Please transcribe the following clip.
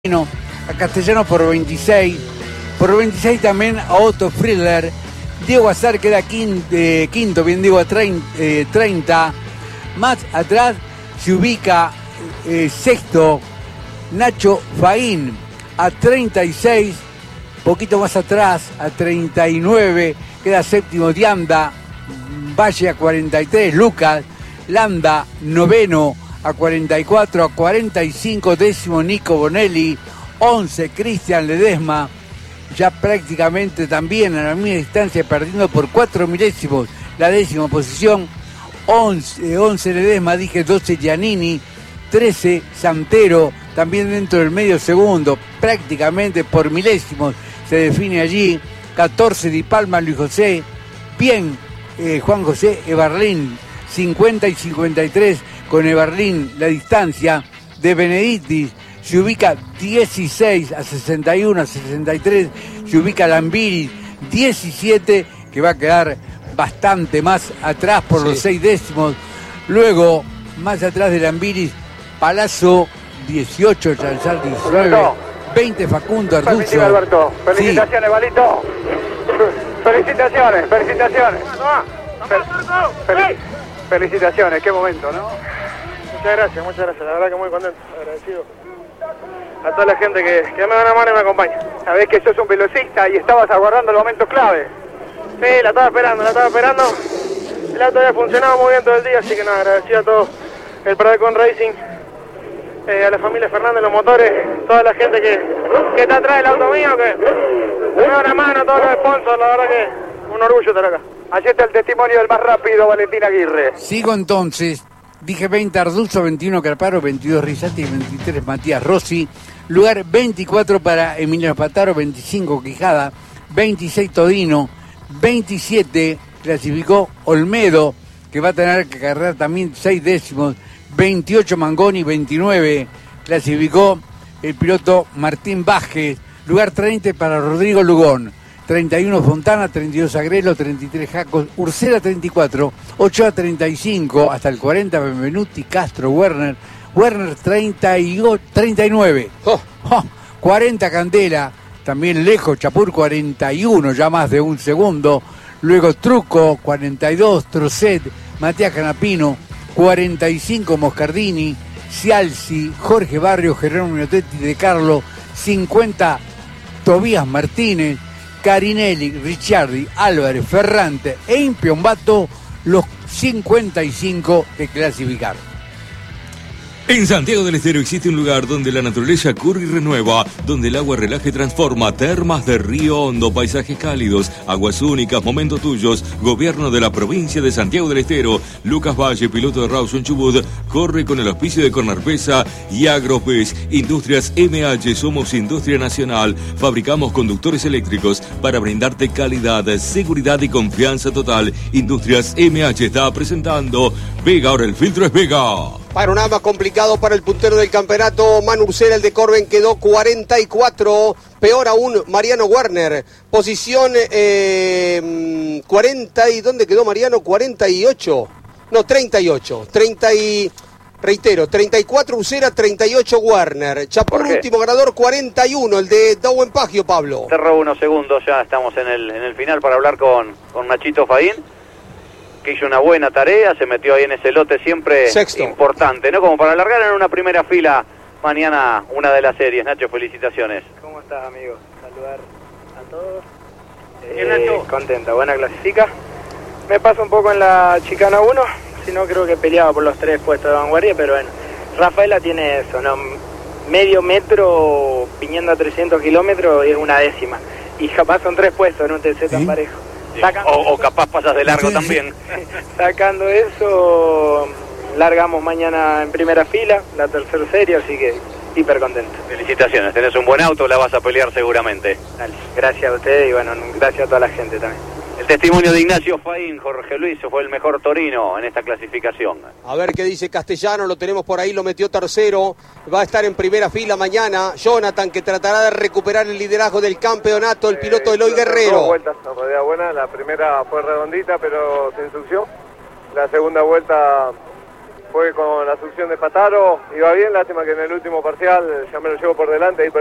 A Castellano por 26. Por 26 también a Otto Friedler. Diego Azar queda quinto, bien digo, a 30. Más atrás se ubica sexto Nacho Faín a 36. Poquito más atrás, a 39, queda séptimo Dianda Valle a 43. Lucas Landa, noveno a 44, a 45, décimo Nico Bonelli, 11 Cristian Ledesma, ya prácticamente también a la misma distancia, perdiendo por 4 milésimos la décima posición, 11 Ledesma, dije 12 Giannini, 13 Santero, también dentro del medio segundo, prácticamente por milésimos se define allí, 14 Di Palma Luis José, bien Juan José Eberlín, 50 y 53 con Eberlín, la distancia de Benedictis, se ubica 16 a 61, a 63, se ubica Lambiris, 17, que va a quedar bastante más atrás por los 6 décimos, luego más atrás de Lambiris, Palazzo, 18, Chanzal 19, 20 Facundo Arduzo. Alberto, felicitaciones, sí. Balito, felicitaciones. Felicitaciones, qué momento, ¿no? Muchas gracias, la verdad que muy contento, agradecido a toda la gente que me da una mano y me acompaña. Sabés que sos un velocista y estabas aguardando el momento clave. Sí, la estaba esperando. El auto había funcionado muy bien todo el día, así que nada, agradecido a todo el Pradecon Racing, a la familia Fernández, los motores, toda la gente que está atrás del auto mío, que me da una mano, todos los sponsors, la verdad que un orgullo estar acá. Allí está el testimonio del más rápido, Valentín Aguirre. Sigo entonces, dije 20 Arduzo, 21 Carparo, 22 Risati, 23 Matías Rossi, lugar 24 para Emiliano Pataro, 25 Quijada, 26 Todino, 27 clasificó Olmedo, que va a tener que cargar también 6 décimos, 28 Mangoni, 29 clasificó el piloto Martín Vázquez, lugar 30 para Rodrigo Lugón, 31 Fontana, 32 Agrelo, 33 Jacos, Ursera 34, Ochoa 35, hasta el 40 Benvenuti, Castro, Werner 39, 40 Candela, también lejos, Chapur 41, ya más de un segundo, luego Truco 42, Trocet, Matías Canapino 45, Moscardini, Cialzi, Jorge Barrio, Jerónimo Minotetti de Carlo 50, Tobías Martínez, Carinelli, Ricciardi, Álvarez, Ferrante e Impiombato, los 55 que clasificaron. En Santiago del Estero existe un lugar donde la naturaleza curre y renueva, donde el agua relaja y transforma. Termas de Río Hondo, paisajes cálidos, aguas únicas, momentos tuyos. Gobierno de la provincia de Santiago del Estero. Lucas Valle, piloto de Rawson Chubut, corre con el auspicio de Cornarpesa y Agropes. Industrias MH, somos industria nacional. Fabricamos conductores eléctricos para brindarte calidad, seguridad y confianza total. Industrias MH está presentando Vega, ahora el filtro es Vega. Panorama complicado para el puntero del campeonato. Manu Ursera, el de Corben, quedó 44. Peor aún, Mariano Werner. Posición 40. ¿Y dónde quedó Mariano? 48. No, 38. 34 Ursera, 38 Werner. Chapur, último ganador, 41. El de Dawen Pagio, Pablo. Cerró unos segundos, ya estamos en el final para hablar con Nachito Faín, que hizo una buena tarea, se metió ahí en ese lote siempre sexto. Importante, ¿no? Como para alargar en una primera fila mañana una de las series. Nacho, felicitaciones. ¿Cómo estás, amigo? Saludar a todos. Contenta, buena clasifica. Me pasa un poco en la chicana 1, si no creo que peleaba por los 3 puestos de vanguardia, pero bueno, Rafaela tiene eso, ¿no? Medio metro piñando a 300 kilómetros y es una décima. Y capaz son 3 puestos en un TC tan parejo. O capaz pasas de largo también. Sacando eso, largamos mañana en primera fila, la tercera serie, así que hiper contento. Felicitaciones, tenés un buen auto, la vas a pelear seguramente. Dale, gracias a ustedes y bueno, gracias a toda la gente también. El testimonio de Ignacio Faín, Jorge Luis, fue el mejor torino en esta clasificación. A ver qué dice Castellano, lo tenemos por ahí, lo metió tercero, va a estar en primera fila mañana. Jonathan, que tratará de recuperar el liderazgo del campeonato, el piloto Eloy Guerrero. 2 vueltas en realidad buena, la primera fue redondita pero sin succión. La segunda vuelta fue con la succión de Pataro, iba bien, lástima que en el último parcial ya me lo llevo por delante y